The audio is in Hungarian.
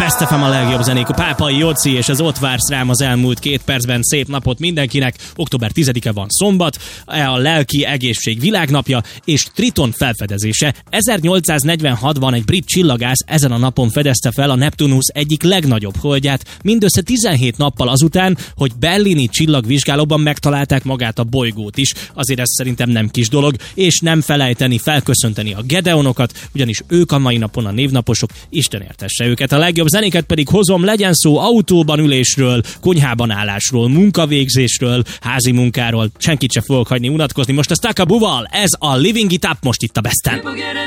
Best FM a legjobb zenék, a Pápai Jóci, és az ott vársz rám az elmúlt 2 percben. Szép napot mindenkinek. Október 10-e van szombat, a lelki egészség világnapja, és Triton felfedezése. 1846-ban egy brit csillagász ezen a napon fedezte fel a Neptunus egyik legnagyobb holdját, mindössze 17 nappal azután, hogy berlini csillagvizsgálóban megtalálták magát a bolygót is. Azért ez szerintem nem kis dolog, és nem felejteni felköszönteni a Gedeonokat, ugyanis ők a mai napon a névnaposok, Isten értesse őket. A legjobb zenéket pedig hozom, legyen szó autóban ülésről, konyhában állásról, munkavégzésről, házi munkáról, senkit se fogok hagyni unatkozni. Most a Stakabuval, ez a Living It Up most itt a Besten.